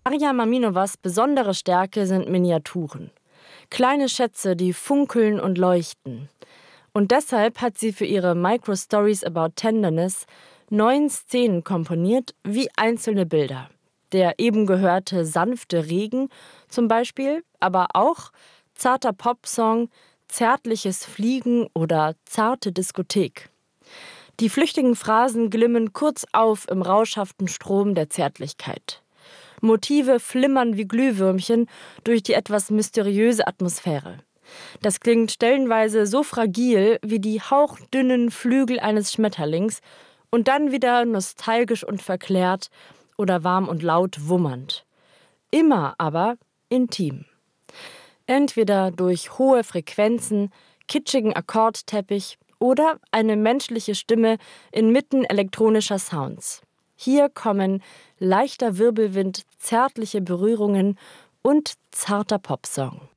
Arja Maminovas besondere Stärke sind Miniaturen. Kleine Schätze, die funkeln und leuchten. Und deshalb hat sie für ihre Micro-Stories about Tenderness 9 Szenen komponiert wie einzelne Bilder. Der eben gehörte sanfte Regen zum Beispiel, aber auch zarter Popsong, zärtliches Fliegen oder zarte Diskothek. Die flüchtigen Phrasen glimmen kurz auf im rauschhaften Strom der Zärtlichkeit. Motive flimmern wie Glühwürmchen durch die etwas mysteriöse Atmosphäre. Das klingt stellenweise so fragil wie die hauchdünnen Flügel eines Schmetterlings und dann wieder nostalgisch und verklärt oder warm und laut wummernd. Immer aber intim. Entweder durch hohe Frequenzen, kitschigen Akkordteppich oder eine menschliche Stimme inmitten elektronischer Sounds. Hier kommen leichter Wirbelwind, zärtliche Berührungen und zarter Popsong.